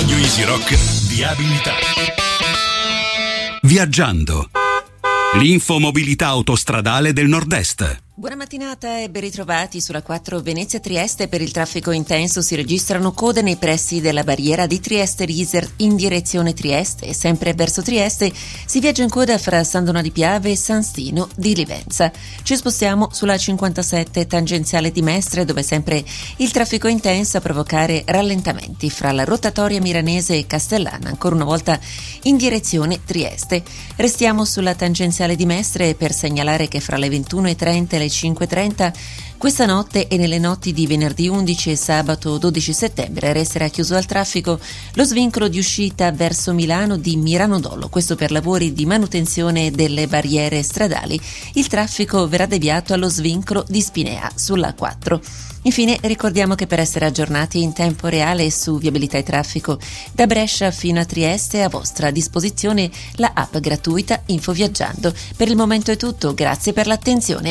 Radio Easy Rock Viabilità. Viaggiando. L'infomobilità autostradale del Nord-Est. Buona mattinata e ben ritrovati sulla 4 Venezia-Trieste. Per il traffico intenso si registrano code nei pressi della barriera di Trieste-Riser in direzione Trieste e sempre verso Trieste si viaggia in coda fra San Donà di Piave e San Stino di Livenza. Ci spostiamo sulla 57 tangenziale di Mestre, dove sempre il traffico è intenso a provocare rallentamenti fra la rotatoria milanese e Castellana, ancora una volta in direzione Trieste. Restiamo sulla tangenziale di Mestre per segnalare che fra le 21:30 e le 5:30 questa notte e nelle notti di venerdì 11 e sabato 12 settembre resterà chiuso al traffico lo svincolo di uscita verso Milano di Miranodolo, questo per lavori di manutenzione delle barriere stradali. Il traffico verrà deviato allo svincolo di Spinea sulla 4. Infine ricordiamo che per essere aggiornati in tempo reale su viabilità e traffico da Brescia fino a Trieste è a vostra disposizione la app gratuita Info Viaggiando. Per il momento è tutto, grazie per l'attenzione.